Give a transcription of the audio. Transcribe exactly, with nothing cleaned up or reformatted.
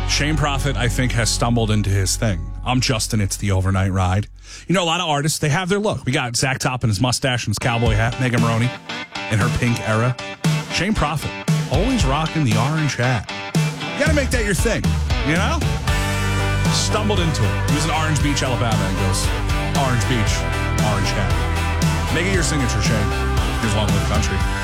Shane Prophet, I think, has stumbled into his thing. I'm Justin, it's the overnight ride. You know, a lot of artists, they have their look. We got Zach Top in his mustache and his cowboy hat. Megan Maroney in her pink era. Shane Prophet, always rocking the orange hat. You got to make that your thing, you know? Stumbled into it. He was in Orange Beach, Alabama, and goes, Orange Beach, orange hat. Make it your signature, Shane. Here's Long Live Country.